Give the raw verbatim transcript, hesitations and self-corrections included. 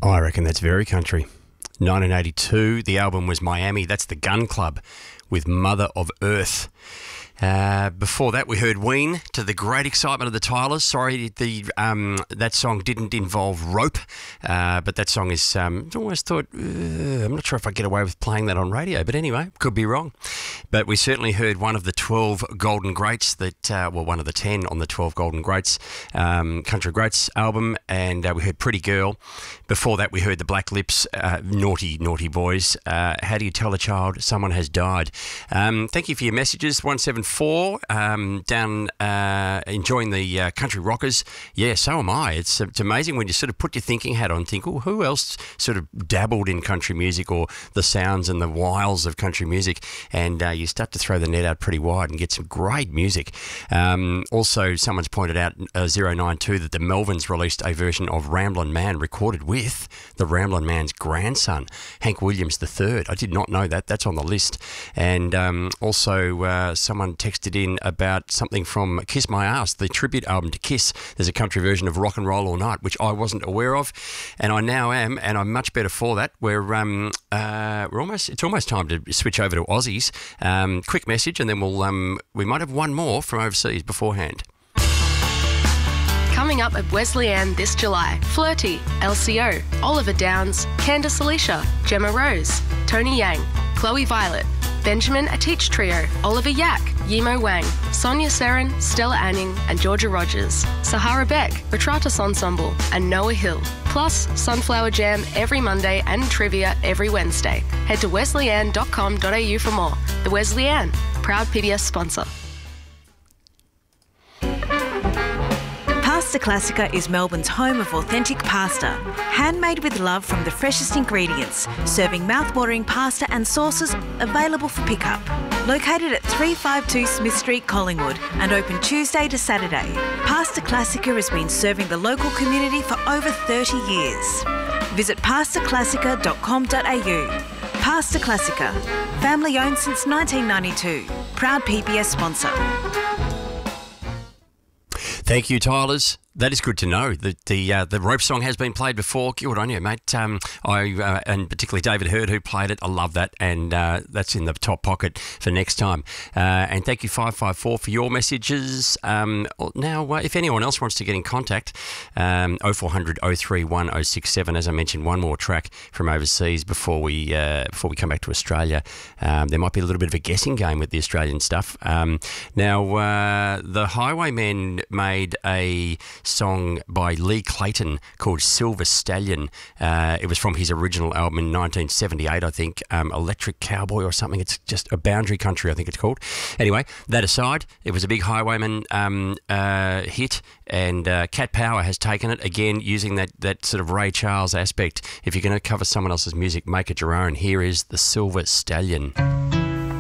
I reckon that's very country. nineteen eighty-two, the album was Miami. That's the Gun Club with Mother of Earth. Uh, before that, we heard Ween, to the great excitement of the Tylers. Sorry, the um, that song didn't involve rope, uh, but that song is, um, I always thought, uh, I'm not sure if I get away with playing that on radio, but anyway, could be wrong. But we certainly heard one of the twelve Golden Greats, that uh, well, one of the ten on the twelve Golden Greats, um, Country Greats album, and uh, we heard Pretty Girl. Before that, we heard the Black Lips, uh, Naughty, Naughty Boys. Uh, How Do You Tell a Child Someone Has Died? Um, thank you for your messages, one seven four, um, down uh, enjoying the uh, country rockers. Yeah, so am I. It's, it's amazing when you sort of put your thinking hat on and think, oh, who else sort of dabbled in country music or the sounds and the wiles of country music, and uh, you start to throw the net out pretty wide and get some great music. Um, also, someone's pointed out, uh, zero nine two, that the Melvins released a version of Ramblin' Man recorded with the Ramblin' Man's grandson, Hank Williams the third. I did not know that. That's on the list. And um, also, uh, someone texted in about something from Kiss My Ass, the tribute album to Kiss. There's a country version of Rock and Roll All Night, which I wasn't aware of, and I now am, and I'm much better for that. We're um, uh, we're almost it's almost time to switch over to Aussies. Um, quick message, and then we'll um, we might have one more from overseas beforehand. Coming up at Wesleyan this July, Flirty, L C O, Oliver Downs, Candice Alicia, Gemma Rose, Tony Yang, Chloe Violet, Benjamin A Teach Trio, Oliver Yak, Yimo Wang, Sonia Seren, Stella Anning and Georgia Rogers, Sahara Beck, Retratus Ensemble and Noah Hill. Plus, Sunflower Jam every Monday and trivia every Wednesday. Head to wesleyan dot com dot a u for more. The Wesleyan, proud P B S sponsor. Pasta Classica is Melbourne's home of authentic pasta, handmade with love from the freshest ingredients, serving mouth-watering pasta and sauces available for pickup. Located at three fifty-two Smith Street, Collingwood, and open Tuesday to Saturday, Pasta Classica has been serving the local community for over thirty years. Visit pasta classica dot com dot a u. Pasta Classica, family owned since nineteen ninety-two, proud P B S sponsor. Thank you, Tylers. That is good to know. The the, uh, the rope song has been played before. Good on you, mate. Um, I uh, and particularly David Hurd, who played it. I love that, and uh, that's in the top pocket for next time. Uh, and thank you, five five four, for your messages. Um, now, uh, if anyone else wants to get in contact, um, oh four hundred oh three one oh six seven. As I mentioned, one more track from overseas before we uh, before we come back to Australia. Um, there might be a little bit of a guessing game with the Australian stuff. Um, now, uh, the Highwaymen made a song by Lee Clayton called Silver Stallion. Uh, it was from his original album in nineteen seventy-eight, I think, um, Electric Cowboy or something. It's just a Boundary Country, I think it's called. Anyway, that aside, it was a big Highwayman um, uh, hit, and uh, Cat Power has taken it, again, using that, that sort of Ray Charles aspect. If you're going to cover someone else's music, make it your own. Here is the Silver Stallion.